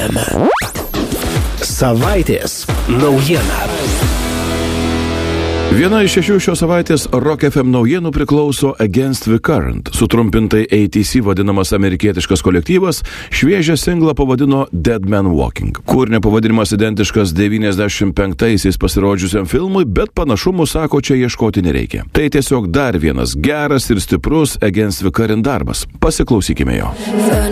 FM. Savaitės naujiena. Viena iš 6 šios savaitės Rock FM naujienų priklauso Against the Current. Sutrumpintai ATC vadinamas amerikietiškas kolektyvas šviežią singlą pavadino Dead Man Walking. Kūrinio pavadinimas identiškas 95-aisiais pasirodžiusiam filmui, bet panašumų, sako, čia ieškoti nereikia. Tai tiesiog dar vienas geras ir stiprus Against the Current darbas. Pasiklausykime jo.